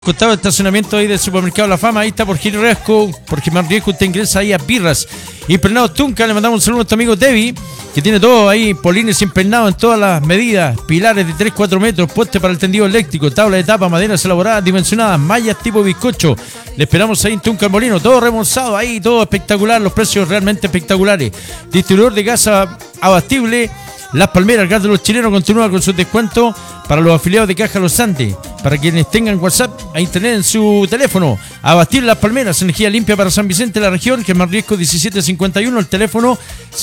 Costado de estacionamiento ahí del supermercado La Fama, ahí está por Gil Riesco, por Germán Riesco, usted ingresa ahí a Birras. Impernados Tunca, le mandamos un saludo a nuestro amigo Debbie, que tiene todo ahí, polines impernados en todas las medidas, pilares de 3-4 metros, poste para el tendido eléctrico, tabla de tapa, maderas elaboradas, dimensionadas, mallas tipo bizcocho. Le esperamos ahí en Tunca el Molino, todo remolzado ahí, todo espectacular, los precios realmente espectaculares. Distribuidor de gas abastible, Las Palmeras, gas de los chilenos, continúa con sus descuentos para los afiliados de Caja Los Andes. Para quienes tengan WhatsApp a internet en su teléfono, abatir Las Palmeras, energía limpia para San Vicente, la región, Germán Riesco 1751, el teléfono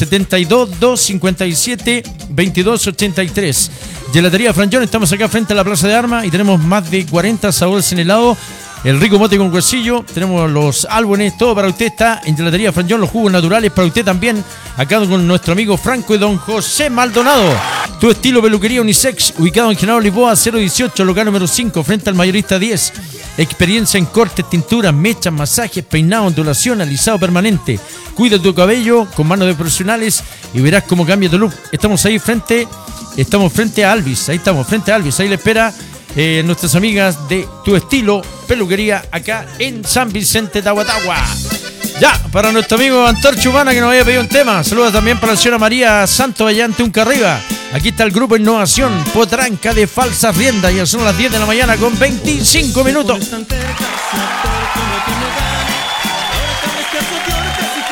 72-257-2283. Gelatería Franjón, estamos acá frente a la Plaza de Armas y tenemos más de 40 sabores en helado. El rico mote con huesillo, tenemos los álbumes, todo para usted está en Gelatería Franjón, los jugos naturales para usted también, acá con nuestro amigo Franco y don José Maldonado. Tu estilo peluquería unisex, ubicado en General Lisboa 018, local número 5, frente al mayorista 10. Experiencia en cortes, tinturas, mechas, masajes, peinado, ondulación, alisado permanente. Cuida tu cabello con manos de profesionales y verás cómo cambia tu look. Estamos frente a Alvis, ahí le espera nuestras amigas de Tu Estilo Peluquería acá en San Vicente de Aguatagua. Ya, para nuestro amigo Antorcho Humana que nos había pedido un tema. Saludos también para la señora María Santos allá en Tunca Arriba. Aquí está el grupo Innovación, Potranca de Falsas Riendas. Ya son las 10 de la mañana con 25 minutos.